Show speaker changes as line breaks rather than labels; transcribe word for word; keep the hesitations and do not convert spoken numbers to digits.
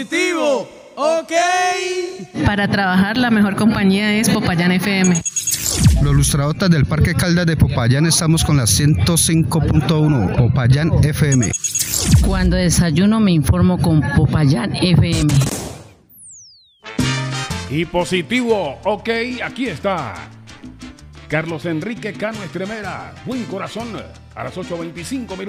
Positivo, ok.
Para trabajar la mejor compañía es Popayán F M.
Los lustradotas del Parque Caldas de Popayán estamos con la ciento cinco punto uno, Popayán F M.
Cuando desayuno me informo con Popayán F M.
Y positivo, ok, aquí está Carlos Enrique Cano Estremera, buen corazón, a las ocho veinticinco minutos.